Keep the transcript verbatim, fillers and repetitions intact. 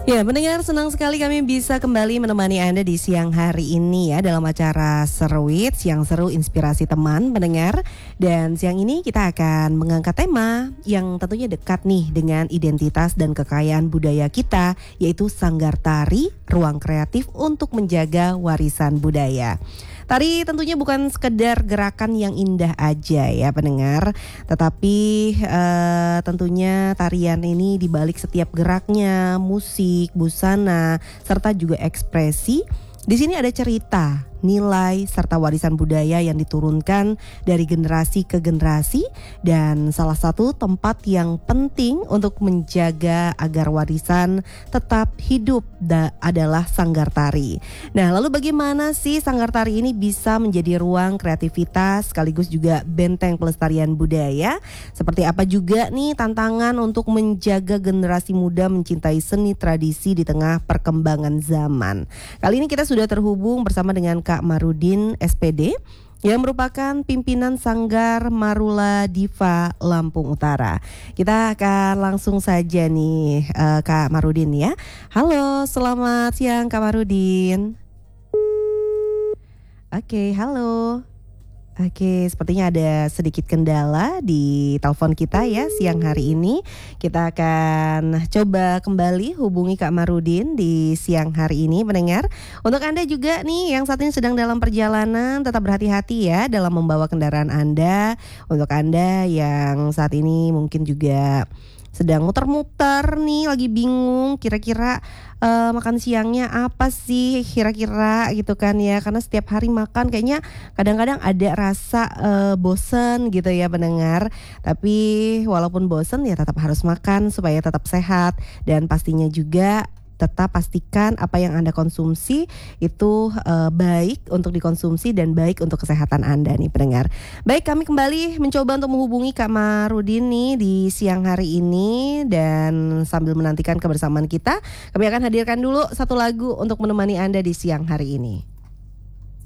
Ya, mendengar senang sekali kami bisa kembali menemani Anda di siang hari ini ya dalam acara Seruit, Siang Seru Inspirasi Teman Pendengar. Dan siang ini kita akan mengangkat tema yang tentunya dekat nih dengan identitas dan kekayaan budaya kita, yaitu Sanggar Tari, ruang kreatif untuk menjaga warisan budaya. Tari tentunya bukan sekedar gerakan yang indah aja ya pendengar, tetapi uh, tentunya tarian ini dibalik setiap geraknya, musik, busana, serta juga ekspresi. Di sini ada cerita, nilai, serta warisan budaya yang diturunkan dari generasi ke generasi, dan salah satu tempat yang penting untuk menjaga agar warisan tetap hidup da- adalah Sanggar Tari. Nah, lalu bagaimana sih Sanggar Tari ini bisa menjadi ruang kreativitas sekaligus juga benteng pelestarian budaya? Seperti apa juga nih tantangan untuk menjaga generasi muda mencintai seni tradisi di tengah perkembangan zaman? Kali ini kita sudah terhubung bersama dengan Kak Marudin S P D yang merupakan pimpinan Sanggar Marula Diva Lampung Utara. Kita akan langsung saja nih uh, Kak Marudin ya. Halo, selamat siang Kak Marudin. Oke, halo. Oke, sepertinya ada sedikit kendala di telepon kita ya siang hari ini. Kita akan coba kembali hubungi Kak Marudin di siang hari ini pendengar. Untuk Anda juga nih yang saat ini sedang dalam perjalanan, tetap berhati-hati ya dalam membawa kendaraan Anda. Untuk Anda yang saat ini mungkin juga sedang muter-muter nih, lagi bingung kira-kira uh, makan siangnya apa sih kira-kira gitu kan ya. Karena setiap hari makan kayaknya kadang-kadang ada rasa uh, bosen gitu ya pendengar. Tapi walaupun bosen ya tetap harus makan supaya tetap sehat. Dan pastinya juga tetap pastikan apa yang Anda konsumsi itu uh, baik untuk dikonsumsi dan baik untuk kesehatan Anda nih pendengar. Baik, kami kembali mencoba untuk menghubungi Kak Marudin nih di siang hari ini. Dan sambil menantikan kebersamaan kita, kami akan hadirkan dulu satu lagu untuk menemani Anda di siang hari ini.